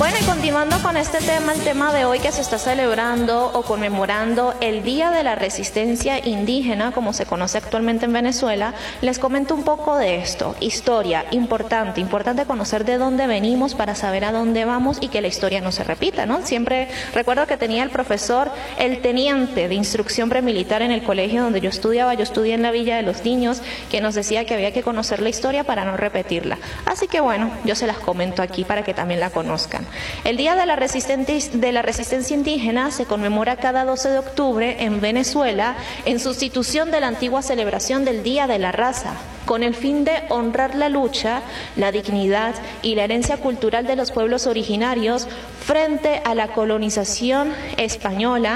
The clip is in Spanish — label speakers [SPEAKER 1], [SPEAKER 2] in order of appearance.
[SPEAKER 1] Bueno, y continuando con este tema, el tema de hoy que se está celebrando o conmemorando el Día de la Resistencia Indígena, como se conoce actualmente en Venezuela, les comento un poco de esto. Historia, importante conocer de dónde venimos para saber a dónde vamos y que la historia no se repita, ¿no? Siempre recuerdo que tenía el profesor, el teniente de instrucción premilitar en el colegio donde yo estudié en la Villa de los Niños, que nos decía que había que conocer la historia para no repetirla. Así que bueno, yo se las comento aquí para que también la conozcan. El Día de la Resistencia Indígena se conmemora cada 12 de octubre en Venezuela en sustitución de la antigua celebración del Día de la Raza, con el fin de honrar la lucha, la dignidad y la herencia cultural de los pueblos originarios frente a la colonización española